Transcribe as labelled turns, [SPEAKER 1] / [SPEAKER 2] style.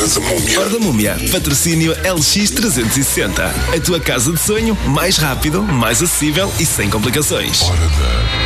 [SPEAKER 1] Eras a Múmia.
[SPEAKER 2] Hora da Múmia, patrocínio LX360. A tua casa de sonho, mais rápido, mais acessível e sem complicações.
[SPEAKER 1] Hora da